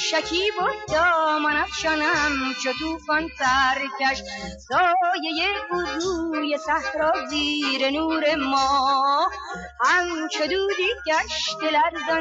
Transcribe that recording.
شکیب و دامن افشانم چو طوفان سرکش، سایه او روی صحرا زیر نور ما، همچو دودی گشت لرزان